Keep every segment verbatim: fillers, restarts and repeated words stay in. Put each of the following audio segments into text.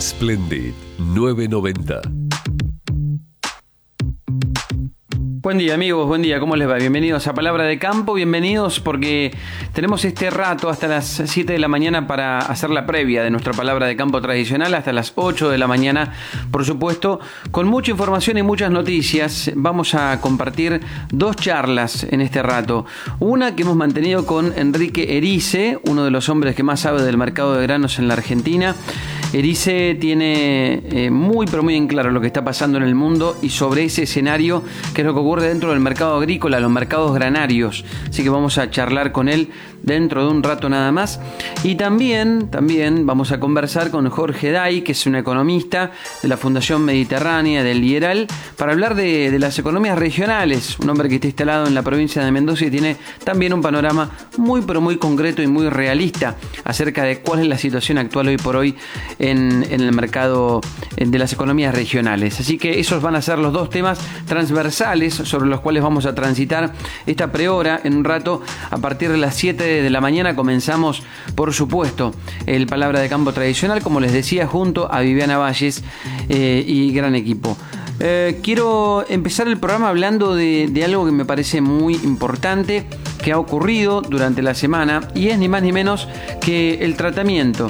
Splendid novecientos noventa. Buen día amigos, buen día, ¿cómo les va? Bienvenidos a Palabra de Campo, bienvenidos porque tenemos este rato hasta las siete de la mañana para hacer la previa de nuestra Palabra de Campo tradicional, hasta las ocho de la mañana, por supuesto, con mucha información y muchas noticias. Vamos a compartir dos charlas en este rato. Una que hemos mantenido con Enrique Erice, uno de los hombres que más sabe del mercado de granos en la Argentina. Erice tiene eh, muy pero muy en claro lo que está pasando en el mundo y sobre ese escenario, que es lo que ocurre dentro del mercado agrícola, los mercados granarios. Así que vamos a charlar con él dentro de un rato nada más. Y también, también vamos a conversar con Jorge Day, que es un economista de la Fundación Mediterránea del Lieral, para hablar de, de las economías regionales. Un hombre que está instalado en la provincia de Mendoza y tiene también un panorama muy pero muy concreto y muy realista acerca de cuál es la situación actual hoy por hoy en, en el mercado de las economías regionales. Así que esos van a ser los dos temas transversales sobre los cuales vamos a transitar esta prehora en un rato. A partir de las siete de la mañana comenzamos, por supuesto, el Palabra de Campo tradicional, como les decía, junto a Viviana Valles eh, y gran equipo. Eh, quiero empezar el programa hablando de, de algo que me parece muy importante que ha ocurrido durante la semana, y es ni más ni menos que el tratamiento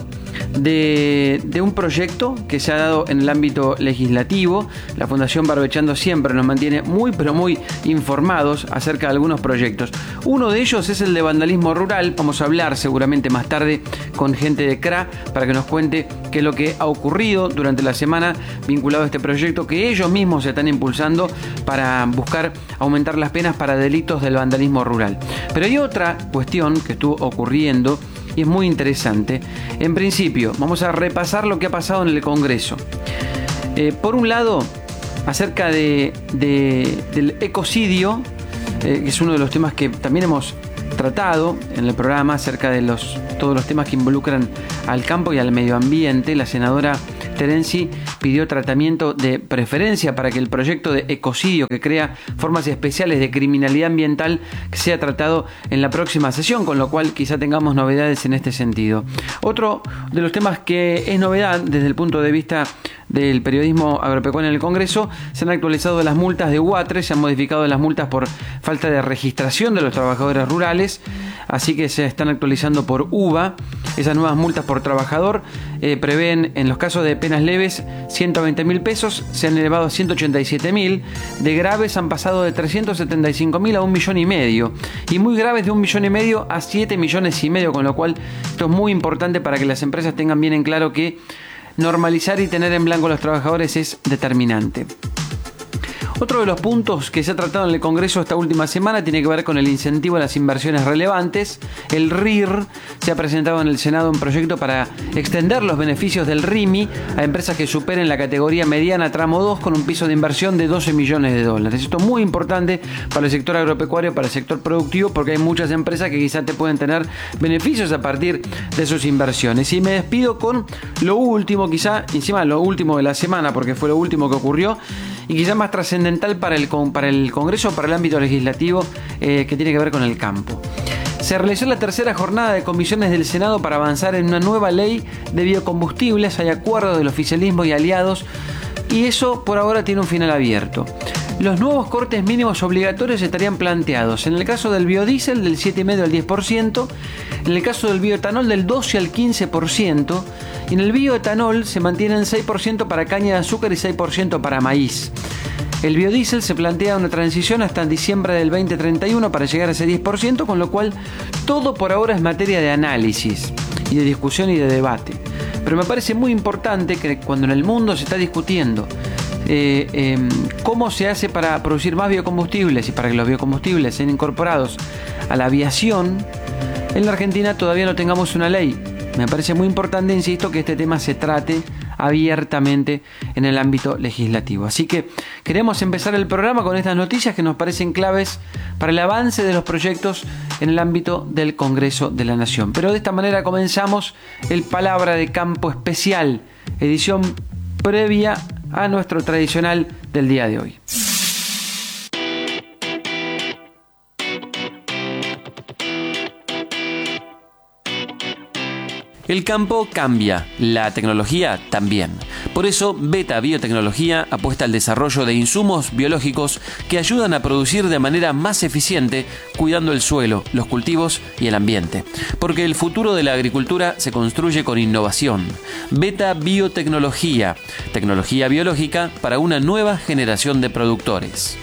De, de un proyecto que se ha dado en el ámbito legislativo. La Fundación Barbechando siempre nos mantiene muy pero muy informados acerca de algunos proyectos. Uno de ellos es el de vandalismo rural. Vamos a hablar seguramente más tarde con gente de C R A para que nos cuente qué es lo que ha ocurrido durante la semana vinculado a este proyecto que ellos mismos se están impulsando para buscar aumentar las penas para delitos del vandalismo rural. Pero hay otra cuestión que estuvo ocurriendo y es muy interesante. En principio, vamos a repasar lo que ha pasado en el Congreso. Eh, por un lado, acerca de, de, del ecocidio, eh, que es uno de los temas que también hemos tratado en el programa, acerca de los, todos los temas que involucran al campo y al medio ambiente. La senadora Terenzi pidió tratamiento de preferencia para que el proyecto de ecocidio, que crea formas especiales de criminalidad ambiental, que sea tratado en la próxima sesión, con lo cual quizá tengamos novedades en este sentido. Otro de los temas que es novedad desde el punto de vista del periodismo agropecuario en el Congreso: se han actualizado las multas de UATRE, se han modificado las multas por falta de registración de los trabajadores rurales, así que se están actualizando por U V A. Esas nuevas multas por trabajador eh, prevén, en los casos de penas leves, ciento veinte mil pesos, se han elevado a ciento ochenta y siete mil, de graves han pasado de trescientos setenta y cinco mil a un millón y medio, y muy graves de un millón y medio a siete millones y medio, con lo cual esto es muy importante para que las empresas tengan bien en claro que normalizar y tener en blanco a los trabajadores es determinante. Otro de los puntos que se ha tratado en el Congreso esta última semana tiene que ver con el incentivo a las inversiones relevantes. El R I R se ha presentado en el Senado un proyecto para extender los beneficios del R I M I a empresas que superen la categoría mediana tramo dos con un piso de inversión de doce millones de dólares. Esto es muy importante para el sector agropecuario, para el sector productivo, porque hay muchas empresas que quizás te pueden tener beneficios a partir de sus inversiones. Y me despido con lo último, quizá encima lo último de la semana, porque fue lo último que ocurrió y quizá más trascendental para el, para el Congreso, para el ámbito legislativo, eh, que tiene que ver con el campo. Se realizó la tercera jornada de comisiones del Senado para avanzar en una nueva ley de biocombustibles. Hay acuerdo del oficialismo y aliados, y eso por ahora tiene un final abierto. Los nuevos cortes mínimos obligatorios estarían planteados en el caso del biodiesel del siete coma cinco al diez por ciento, en el caso del bioetanol del doce al quince por ciento, y en el bioetanol se mantienen seis por ciento para caña de azúcar y seis por ciento para maíz. El biodiesel se plantea una transición hasta diciembre del veinte treinta y uno para llegar a ese diez por ciento, con lo cual todo por ahora es materia de análisis y de discusión y de debate. Pero me parece muy importante que cuando en el mundo se está discutiendo eh, eh, cómo se hace para producir más biocombustibles y para que los biocombustibles sean incorporados a la aviación, en la Argentina todavía no tengamos una ley. Me parece muy importante, insisto, que este tema se trate abiertamente en el ámbito legislativo. Así que queremos empezar el programa con estas noticias que nos parecen claves para el avance de los proyectos en el ámbito del Congreso de la Nación. Pero de esta manera comenzamos el Palabra de Campo especial, edición previa a nuestro tradicional del día de hoy. El campo cambia, la tecnología también. Por eso, Beta Biotecnología apuesta al desarrollo de insumos biológicos que ayudan a producir de manera más eficiente, cuidando el suelo, los cultivos y el ambiente. Porque el futuro de la agricultura se construye con innovación. Beta Biotecnología, tecnología biológica para una nueva generación de productores.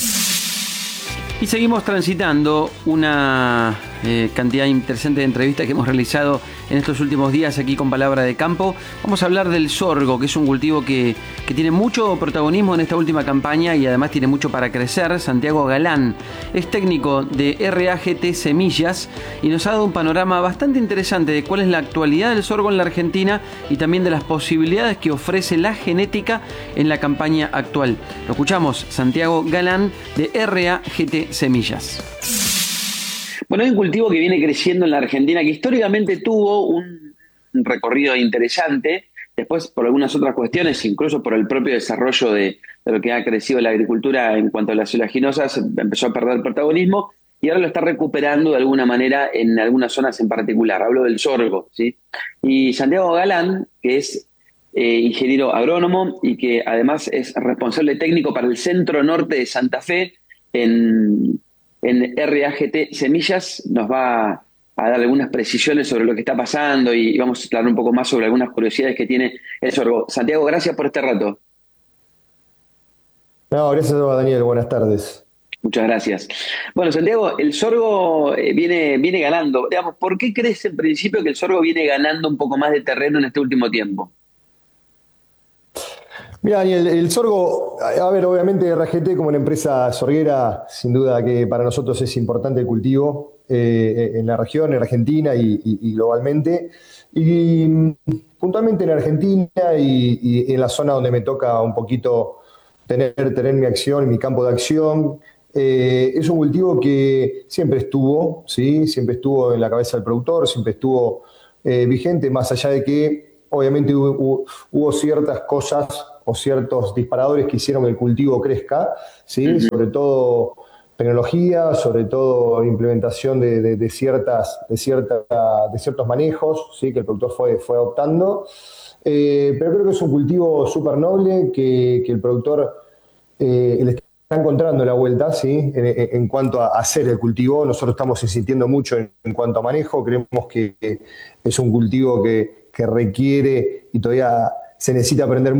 Y seguimos transitando una eh, cantidad interesante de entrevistas que hemos realizado en estos últimos días aquí con Palabra de Campo. Vamos a hablar del sorgo, que es un cultivo que, que tiene mucho protagonismo en esta última campaña y además tiene mucho para crecer. Santiago Galán es técnico de R A G T Semillas y nos ha dado un panorama bastante interesante de cuál es la actualidad del sorgo en la Argentina y también de las posibilidades que ofrece la genética en la campaña actual. Lo escuchamos, Santiago Galán de R A G T Semillas. Bueno, hay un cultivo que viene creciendo en la Argentina que históricamente tuvo un, un recorrido interesante, después por algunas otras cuestiones, incluso por el propio desarrollo de, de lo que ha crecido la agricultura en cuanto a las oleaginosas, empezó a perder protagonismo y ahora lo está recuperando de alguna manera en algunas zonas en particular. Hablo del sorgo, ¿sí? Y Santiago Galán, que es eh, ingeniero agrónomo y que además es responsable técnico para el centro norte de Santa Fe, en, en R A G T Semillas, nos va a dar algunas precisiones sobre lo que está pasando y vamos a hablar un poco más sobre algunas curiosidades que tiene el sorgo. Santiago, gracias por este rato. No, gracias a Daniel, buenas tardes. Muchas gracias. Bueno, Santiago, el sorgo viene, viene ganando. Digamos, ¿por qué crees en principio que el sorgo viene ganando un poco más de terreno en este último tiempo? Mira, Daniel, el sorgo, a ver, obviamente R A G T como una empresa sorguera, sin duda que para nosotros es importante el cultivo eh, en la región, en Argentina y, y, y globalmente. Y puntualmente en Argentina y, y en la zona donde me toca un poquito tener, tener mi acción, mi campo de acción, eh, es un cultivo que siempre estuvo, ¿sí? Siempre estuvo en la cabeza del productor, siempre estuvo eh, vigente, más allá de que obviamente hubo, hubo, hubo ciertas cosas o ciertos disparadores que hicieron que el cultivo crezca, ¿sí? Uh-huh. Sobre todo tecnología, sobre todo implementación de, de, de, ciertas, de, cierta, de ciertos manejos, ¿sí? Que el productor fue, fue adoptando. Eh, pero creo que es un cultivo súper noble, que, que el productor eh, le está encontrando la vuelta, ¿sí? En, en cuanto a hacer el cultivo. Nosotros estamos insistiendo mucho en, en cuanto a manejo, creemos que es un cultivo que, que requiere y todavía se necesita aprender